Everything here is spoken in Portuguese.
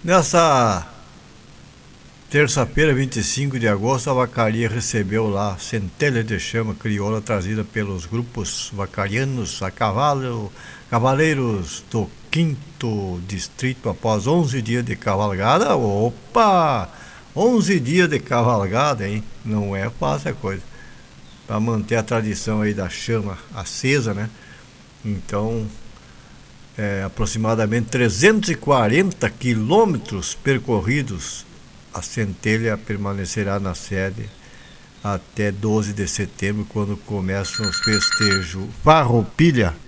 Nessa terça-feira, 25 de agosto, a vacaria recebeu lá centelha de chama crioula trazida pelos grupos vacarianos a cavalo, cavaleiros do quinto distrito após 11 dias de cavalgada. Opa! 11 dias de cavalgada, hein? Não é fácil a coisa. Para manter a tradição aí da chama acesa, né? Então, aproximadamente 340 quilômetros percorridos, a centelha permanecerá na sede até 12 de setembro, quando começam os festejos Farroupilha